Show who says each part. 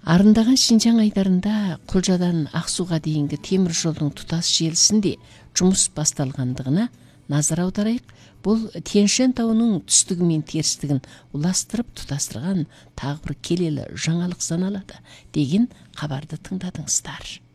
Speaker 1: Арындаған Шинжаң айдарында Құлжадан Ақсуға дейінгі темір жолдың тұтас желісінде жұмыс басталғандығына назар аударайық. Бұл Тянь-Шань тауының түстігі мен терістігін ұластырып тұтастырған тағы бір келелі жаңалық саналады деген хабарды тыңдадыңыздар.